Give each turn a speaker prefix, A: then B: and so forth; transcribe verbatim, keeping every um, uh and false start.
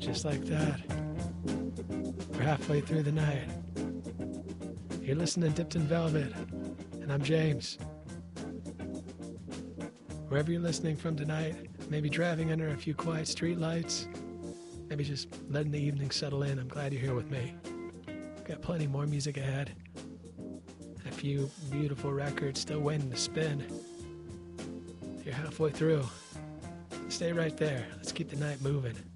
A: just like that. We're halfway through the night. You're listening to Dipped in Velvet, and I'm James. Wherever you're listening from tonight, maybe driving under a few quiet street lights, maybe just letting the evening settle in, I'm glad you're here with me. Got plenty more music ahead, and a few beautiful records still waiting to spin. You're halfway through. Stay right there. Let's keep the night moving.